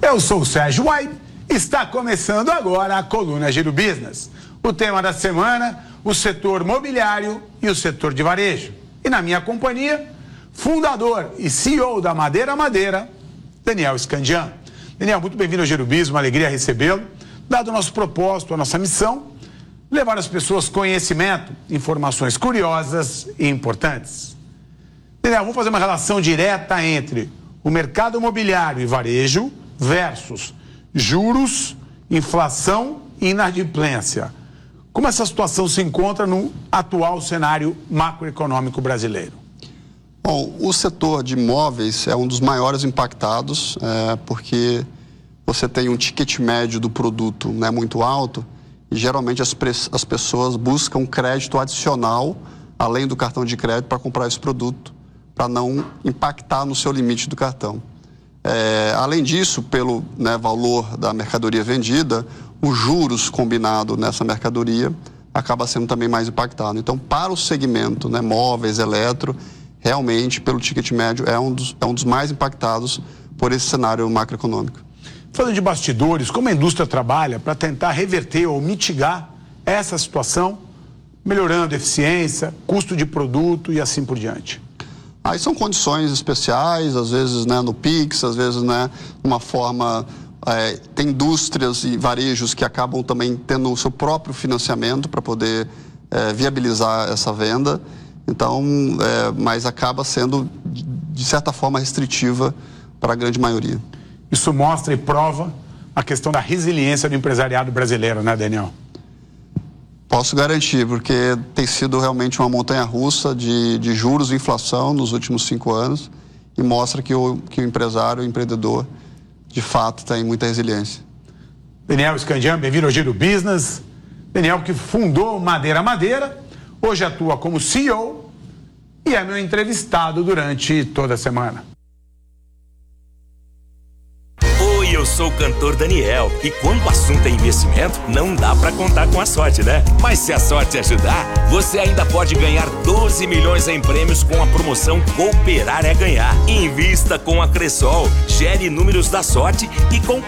Eu sou o Sérgio White, está começando agora a coluna Giro Business. O tema da semana, o setor mobiliário e o setor de varejo. E na minha companhia, fundador e CEO da Madeira Madeira, Daniel Scandian. Daniel, muito bem-vindo ao Giro Business, uma alegria recebê-lo. Dado o nosso propósito, a nossa missão, levar às pessoas conhecimento, informações curiosas e importantes. Daniel, vamos fazer uma relação direta entre o mercado imobiliário e varejo versus juros, inflação e inadimplência. Como essa situação se encontra no atual cenário macroeconômico brasileiro? Bom, o setor de imóveis é um dos maiores impactados, porque você tem um ticket médio do produto, né, muito alto, e geralmente as pessoas buscam crédito adicional, além do cartão de crédito, para comprar esse produto, para não impactar no seu limite do cartão. Além disso, pelo valor da mercadoria vendida, os juros combinado nessa mercadoria acaba sendo também mais impactado. Então, para o segmento, móveis, eletro, realmente, pelo ticket médio, é um dos mais impactados por esse cenário macroeconômico. Falando de bastidores, como a indústria trabalha para tentar reverter ou mitigar essa situação, melhorando eficiência, custo de produto e assim por diante? Aí são condições especiais, às vezes no Pix, às vezes uma forma... tem indústrias e varejos que acabam também tendo o seu próprio financiamento para poder viabilizar essa venda. Então, mas acaba sendo, de certa forma, restritiva para a grande maioria. Isso mostra e prova a questão da resiliência do empresariado brasileiro, né, Daniel? Posso garantir, porque tem sido realmente uma montanha-russa de juros e inflação nos últimos 5 anos e mostra que o empresário, o empreendedor, de fato, tem muita resiliência. Daniel Scandian, bem-vindo ao Giro Business. Daniel, que fundou Madeira Madeira, hoje atua como CEO e é meu entrevistado durante toda a semana. Eu sou o cantor Daniel e quando o assunto é investimento, não dá pra contar com a sorte, né? Mas se a sorte ajudar, você ainda pode ganhar 12 milhões em prêmios com a promoção Cooperar é Ganhar. Invista com a Cressol, gere números da sorte e com